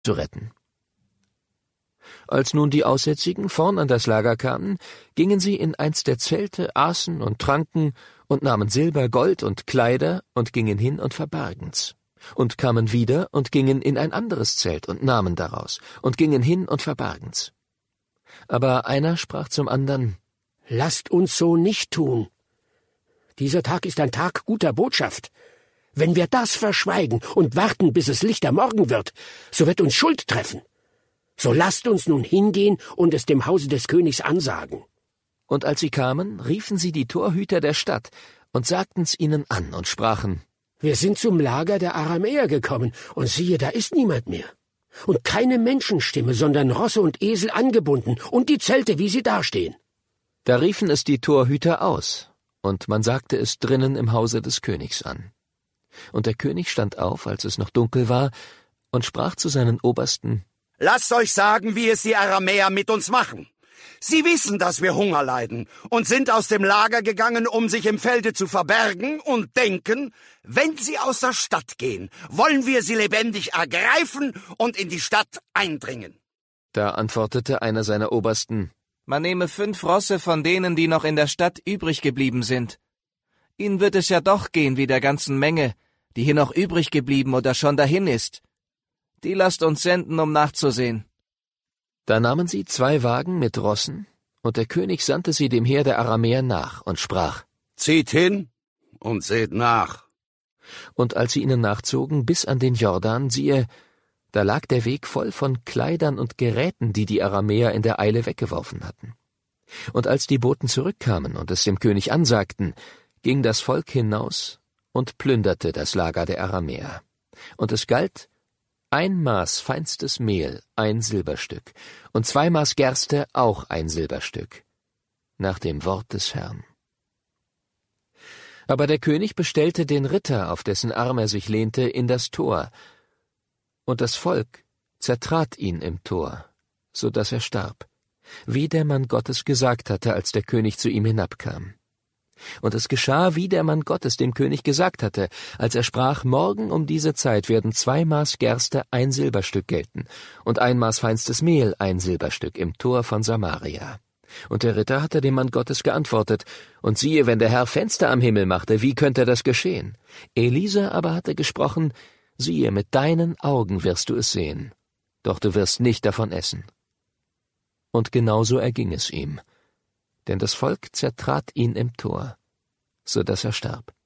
zu retten. Als nun die Aussätzigen vorn an das Lager kamen, gingen sie in eins der Zelte, aßen und tranken und nahmen Silber, Gold und Kleider und gingen hin und verbargen's. Und kamen wieder und gingen in ein anderes Zelt und nahmen daraus und gingen hin und verbargen's. Aber einer sprach zum andern: »Lasst uns so nicht tun. Dieser Tag ist ein Tag guter Botschaft. Wenn wir das verschweigen und warten, bis es lichter Morgen wird, so wird uns Schuld treffen. So lasst uns nun hingehen und es dem Hause des Königs ansagen.« Und als sie kamen, riefen sie die Torhüter der Stadt und sagten's ihnen an und sprachen: »Wir sind zum Lager der Aramäer gekommen, und siehe, da ist niemand mehr. Und keine Menschenstimme, sondern Rosse und Esel angebunden, und die Zelte, wie sie dastehen.« Da riefen es die Torhüter aus, und man sagte es drinnen im Hause des Königs an. Und der König stand auf, als es noch dunkel war, und sprach zu seinen Obersten: »Lasst euch sagen, wie es die Aramäer mit uns machen. Sie wissen, dass wir Hunger leiden und sind aus dem Lager gegangen, um sich im Felde zu verbergen und denken, wenn sie aus der Stadt gehen, wollen wir sie lebendig ergreifen und in die Stadt eindringen.« Da antwortete einer seiner Obersten: »Man nehme 5 Rosse von denen, die noch in der Stadt übrig geblieben sind. Ihnen wird es ja doch gehen wie der ganzen Menge, die hier noch übrig geblieben oder schon dahin ist. Die lasst uns senden, um nachzusehen.« Da nahmen sie 2 Wagen mit Rossen, und der König sandte sie dem Heer der Aramäer nach und sprach: »Zieht hin und seht nach.« Und als sie ihnen nachzogen bis an den Jordan, siehe, da lag der Weg voll von Kleidern und Geräten, die die Aramäer in der Eile weggeworfen hatten. Und als die Boten zurückkamen und es dem König ansagten, ging das Volk hinaus und plünderte das Lager der Aramäer. Und es galt 1 Maß feinstes Mehl, 1 Silberstück, und 2 Maß Gerste, auch 1 Silberstück, nach dem Wort des Herrn. Aber der König bestellte den Ritter, auf dessen Arm er sich lehnte, in das Tor, und das Volk zertrat ihn im Tor, so dass er starb, wie der Mann Gottes gesagt hatte, als der König zu ihm hinabkam. Und es geschah, wie der Mann Gottes dem König gesagt hatte, als er sprach: Morgen um diese Zeit werden 2 Maß Gerste 1 Silberstück gelten, und 1 Maß feinstes Mehl 1 Silberstück im Tor von Samaria. Und der Ritter hatte dem Mann Gottes geantwortet: Und siehe, wenn der Herr Fenster am Himmel machte, wie könnte das geschehen? Elisa aber hatte gesprochen: Siehe, mit deinen Augen wirst du es sehen, doch du wirst nicht davon essen. Und genauso erging es ihm, denn das Volk zertrat ihn im Tor, so dass er starb.